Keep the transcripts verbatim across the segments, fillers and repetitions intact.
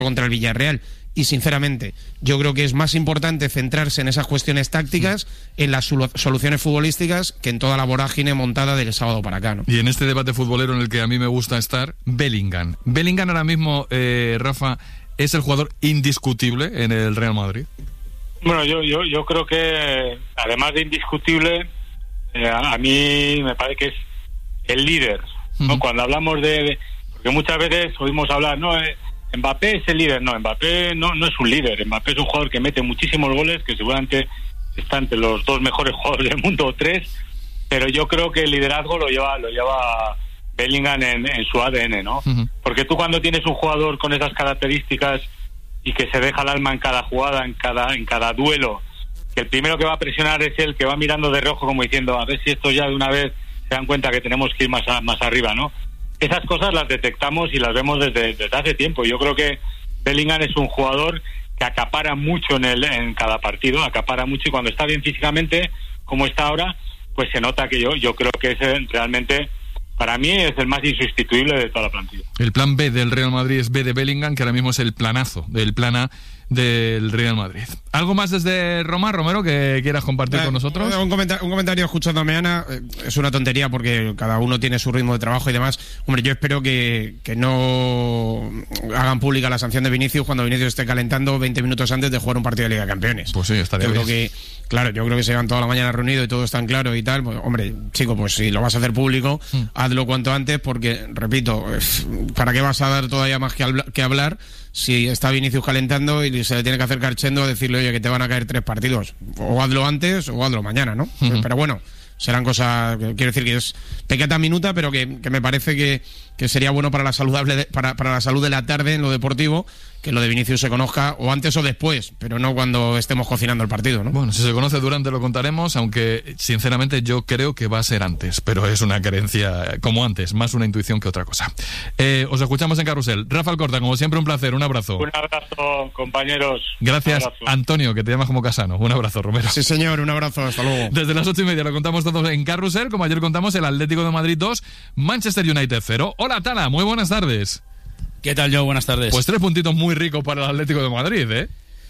contra el Villarreal. Y sinceramente, yo creo que es más importante centrarse en esas cuestiones tácticas, en las soluciones futbolísticas, que en toda la vorágine montada del sábado para acá, ¿no? Y en este debate futbolero en el que a mí me gusta estar, Bellingham. Bellingham ahora mismo, eh, Rafa, ¿es el jugador indiscutible en el Real Madrid? Bueno, yo yo yo creo que, además de indiscutible, eh, a, a mí me parece que es el líder, ¿no? Uh-huh. Cuando hablamos de, de... Porque muchas veces oímos hablar, ¿no? Eh, Mbappé es el líder. No, Mbappé no, no es un líder. Mbappé es un jugador que mete muchísimos goles, que seguramente está entre los dos mejores jugadores del mundo, o tres, pero yo creo que el liderazgo lo lleva lo lleva Bellingham en, en su A D N, ¿no? Uh-huh. Porque tú, cuando tienes un jugador con esas características y que se deja el alma en cada jugada, en cada en cada duelo, que el primero que va a presionar es el que va mirando de reojo como diciendo, a ver si esto ya de una vez se dan cuenta que tenemos que ir más a, más arriba, ¿no? Esas cosas las detectamos y las vemos desde, desde hace tiempo. Yo creo que Bellingham es un jugador que acapara mucho en el en cada partido, acapara mucho, y cuando está bien físicamente, como está ahora, pues se nota que yo yo creo que es realmente, para mí, es el más insustituible de toda la plantilla. El plan B del Real Madrid es B de Bellingham, que ahora mismo es el planazo del plan A del Real Madrid. ¿Algo más desde Roma, Romero, que quieras compartir eh, con nosotros? Un comentario, un comentario escuchándome, Ana, eh, es una tontería porque cada uno tiene su ritmo de trabajo y demás. Hombre, yo espero que, que no hagan pública la sanción de Vinicius cuando Vinicius esté calentando veinte minutos antes de jugar un partido de Liga de Campeones. Pues sí, estaría yo bien. Creo que, claro, yo creo que se van toda la mañana reunidos y todo es tan claro y tal. Pues, hombre, chico, pues si lo vas a hacer público, mm. hazlo cuanto antes, porque, repito, ¿para qué vas a dar todavía más que, habla, que hablar si está Vinicius calentando y se le tiene que acercar Chendo a decirle, oye, que te van a caer tres partidos? O hazlo antes o hazlo mañana, ¿no? Uh-huh. Pero bueno, serán cosas, quiero decir que es pequeña minuta, pero que, que me parece que, que sería bueno para la saludable de, para, para la salud de la tarde en lo deportivo, que lo de Vinicius se conozca o antes o después, pero no cuando estemos cocinando el partido, ¿no? Bueno, si se conoce durante lo contaremos, aunque sinceramente yo creo que va a ser antes, pero es una creencia como antes, más una intuición que otra cosa. Eh, os escuchamos en Carrusel. Rafa Alcorta, como siempre, un placer, un abrazo. Un abrazo, compañeros. Gracias, abrazo. Antonio, que te llamas como Casano. Un abrazo, Romero. Sí, señor, un abrazo, hasta luego. Desde las ocho y media lo contamos todos en Carrusel, como ayer contamos el Atlético de Madrid dos, Manchester United cero. Hola, Tala, muy buenas tardes. ¿Qué tal, Joe? Buenas tardes. Pues tres puntitos muy ricos para el Atlético de Madrid, ¿eh?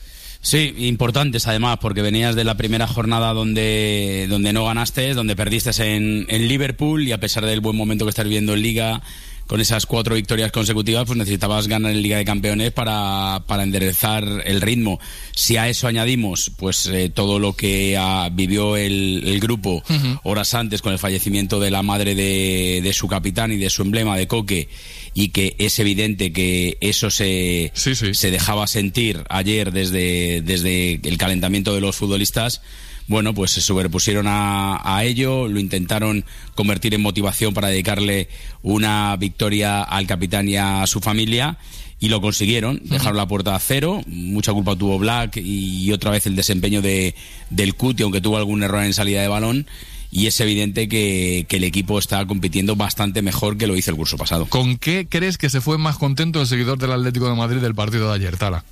Sí, importantes además, porque venías de la primera jornada donde, donde no ganaste, donde perdiste en, en Liverpool, y a pesar del buen momento que estás viviendo en Liga, con esas cuatro victorias consecutivas, pues necesitabas ganar en Liga de Campeones para, para enderezar el ritmo. Si a eso añadimos pues eh, todo lo que ah, vivió el, el grupo uh-huh. horas antes con el fallecimiento de la madre de, de su capitán y de su emblema, de Coque, y que es evidente que eso se, sí, sí. se dejaba sentir ayer desde, desde el calentamiento de los futbolistas. Bueno, pues se superpusieron a, a ello, lo intentaron convertir en motivación para dedicarle una victoria al capitán y a su familia, y lo consiguieron. Uh-huh. Dejaron la puerta a cero, mucha culpa tuvo Black y otra vez el desempeño de del Cuti, aunque tuvo algún error en salida de balón, y es evidente que, que el equipo está compitiendo bastante mejor que lo hizo el curso pasado. ¿Con qué crees que se fue más contento el seguidor del Atlético de Madrid del partido de ayer, Tala?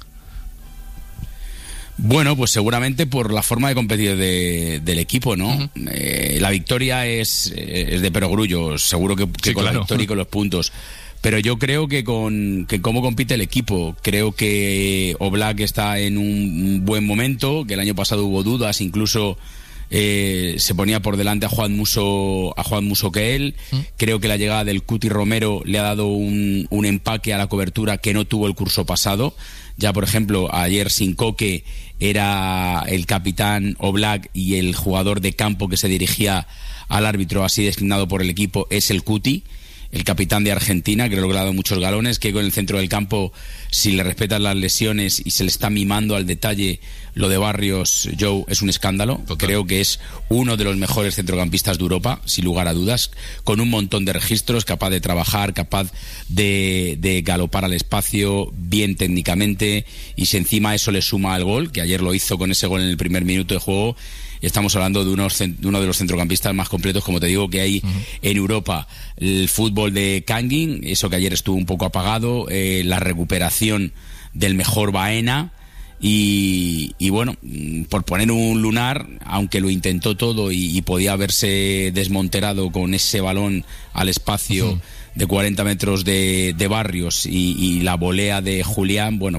Bueno, pues seguramente por la forma de competir de, del equipo, ¿no? Uh-huh. Eh, la victoria es, es de perogrullo, seguro que, que sí, con claro. la victoria y con los puntos. Pero yo creo que con que cómo compite el equipo, creo que Oblak está en un buen momento, que el año pasado hubo dudas, incluso eh, se ponía por delante a Juan Musso, a Juan Musso que él. ¿Mm? Creo que la llegada del Cuti Romero le ha dado un, un empaque a la cobertura que no tuvo el curso pasado. Ya, por ejemplo, ayer sin Coque era el capitán Oblak, y el jugador de campo que se dirigía al árbitro, así designado por el equipo, es el Cuti, el capitán de Argentina, que creo que le ha dado muchos galones, que con el centro del campo, si le respetan las lesiones y se le está mimando al detalle lo de Barrios, Joe, es un escándalo. Total. Creo que es uno de los mejores centrocampistas de Europa, sin lugar a dudas, con un montón de registros, capaz de trabajar, capaz de, de galopar al espacio, bien técnicamente, y si encima eso le suma al gol, que ayer lo hizo con ese gol en el primer minuto de juego, estamos hablando de, unos, de uno de los centrocampistas más completos, como te digo, que hay uh-huh. en Europa. El fútbol de Kangin, eso que ayer estuvo un poco apagado, eh, la recuperación del mejor Baena, y, y bueno, por poner un lunar, aunque lo intentó todo y, y podía haberse desmonterado con ese balón al espacio uh-huh. de cuarenta metros de, de Barrios y, y la volea de Julián, bueno,